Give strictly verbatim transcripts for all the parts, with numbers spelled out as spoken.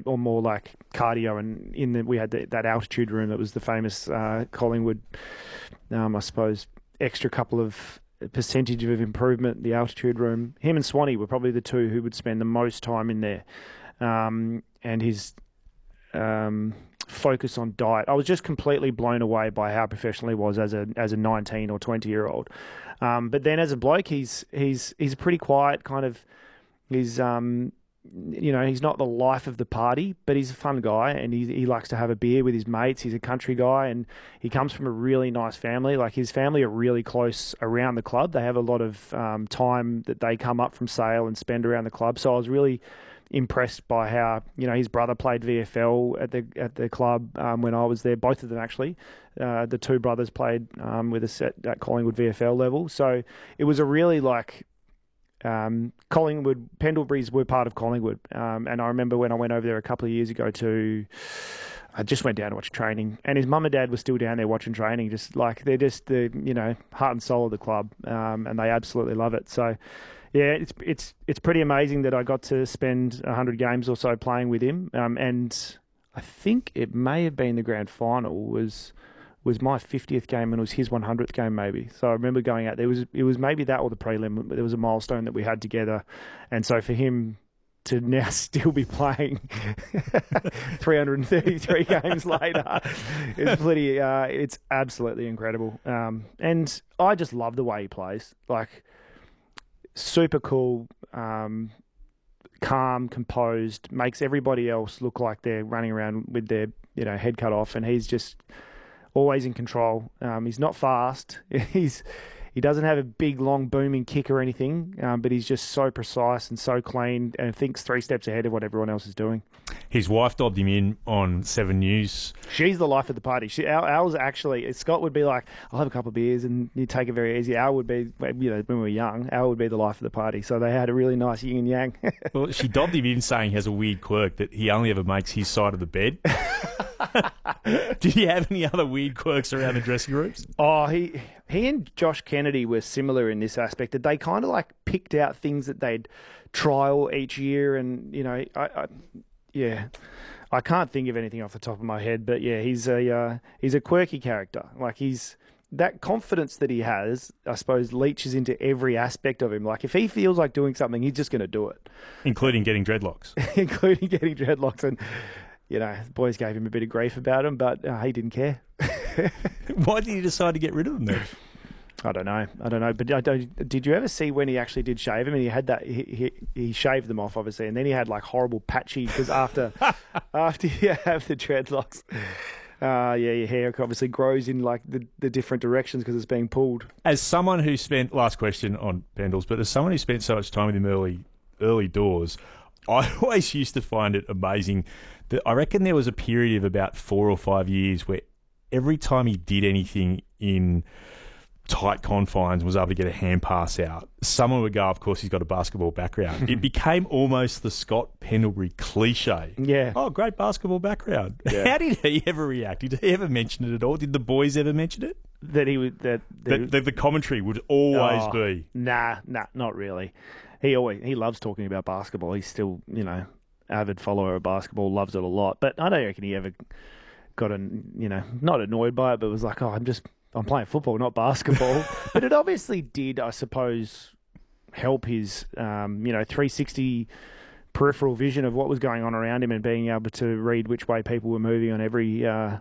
or more like cardio. And in the, we had the, that altitude room that was the famous uh, Collingwood, um, I suppose, extra couple of percentage of improvement, the altitude room. Him and Swanee were probably the two who would spend the most time in there. Um, and his um, focus on diet. I was just completely blown away by how professional he was as a as a nineteen or twenty year old. Um, but then as a bloke, he's he's he's pretty quiet, kind of. He's um, you know, he's not the life of the party, but he's a fun guy, and he he likes to have a beer with his mates. He's a country guy, and he comes from a really nice family. Like, his family are really close around the club. They have a lot of um, time that they come up from Sale and spend around the club. So I was really impressed by how, you know, his brother played V F L at the at the club um, when I was there. Both of them, actually. Uh, the two brothers played um, with us at, at Collingwood V F L level. So it was a really, like... Um, Collingwood, Pendlebury's were part of Collingwood. Um, and I remember when I went over there a couple of years ago to, I just went down to watch training, and his mum and dad were still down there watching training, just like, they're just the, you know, heart and soul of the club. Um, and they absolutely love it. So yeah, it's, it's, it's pretty amazing that I got to spend a hundred games or so playing with him. Um, and I think it may have been the grand final was, was my fiftieth game, and it was his one hundredth game maybe. So I remember going out there. It was, it was maybe that or the prelim, but there was a milestone that we had together. And so for him to now still be playing three hundred thirty-three games later is pretty, uh, it's absolutely incredible. Um, and I just love the way he plays. Like, super cool, um, calm, composed, makes everybody else look like they're running around with their, you know, head cut off, and he's just always in control. Um, he's not fast. He's he doesn't have a big, long, booming kick or anything, um, but he's just so precise and so clean, and thinks three steps ahead of what everyone else is doing. His wife dobbed him in on Seven News. She's the life of the party. She, Al, Al's actually, Scott would be like, I'll have a couple of beers and you take it very easy. Al would be, you know, when we were young, Al would be the life of the party. So they had a really nice yin and yang. Well, she dobbed him in saying he has a weird quirk that he only ever makes his side of the bed. Did he have any other weird quirks around the dressing rooms? Oh, he he and Josh Kennedy were similar in this aspect, that they kind of like picked out things that they'd trial each year, and you know, I, I yeah, I can't think of anything off the top of my head, but yeah, he's a uh, he's a quirky character. Like, he's that confidence that he has, I suppose, leaches into every aspect of him. Like, if he feels like doing something, he's just going to do it, including getting dreadlocks, including getting dreadlocks and. You know, the boys gave him a bit of grief about him, but uh, he didn't care. Why did he decide to get rid of them then? I don't know. I don't know. But I don't, did you ever see when he actually did shave him? And he had that. He, he, he shaved them off, obviously, and then he had like horrible patchy because after after you have the dreadlocks, uh, yeah, your hair obviously grows in like the, the different directions because it's being pulled. As someone who spent last question on Pendles, but as someone who spent so much time with him early early doors, I always used to find it amazing that I reckon there was a period of about four or five years where every time he did anything in tight confines and was able to get a hand pass out, someone would go, of course, he's got a basketball background. It became almost the Scott Pendlebury cliche. Yeah. Oh, great basketball background. Yeah. How did he ever react? Did he ever mention it at all? Did the boys ever mention it? That he would that, that the, the, the commentary would always oh, be. Nah, nah, not really. He always he loves talking about basketball. He's still, you know, avid follower of basketball, loves it a lot. But I don't reckon he ever got an, you know, not annoyed by it, but was like, oh, I'm just I'm playing football, not basketball. But it obviously did, I suppose, help his, um, you know, three sixty peripheral vision of what was going on around him and being able to read which way people were moving on every uh,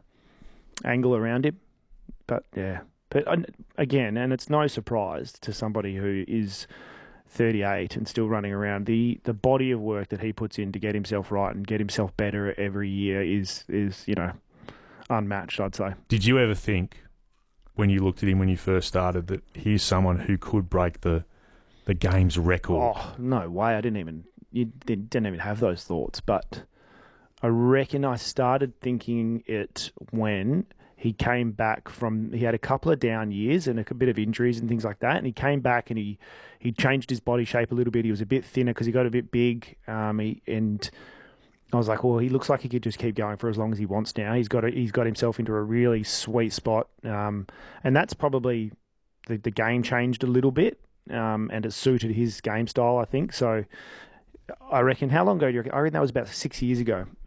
angle around him. But yeah, but uh, again, and it's no surprise to somebody who is thirty-eight and still running around, the the body of work that he puts in to get himself right and get himself better every year is is you know unmatched, I'd say. Did you ever think, when you looked at him when you first started, that he's someone who could break the the game's record? Oh, no way. I didn't even you didn't even have those thoughts. But I reckon I started thinking it when he came back from, he had a couple of down years and a bit of injuries and things like that. And he came back and he, he changed his body shape a little bit. He was a bit thinner because he got a bit big. Um, he, and I was like, well, he looks like he could just keep going for as long as he wants now. He's got a, he's got himself into a really sweet spot. Um, and that's probably, the, the game changed a little bit. Um, and it suited his game style, I think. So I reckon, how long ago do you reckon? I reckon that was about six years ago.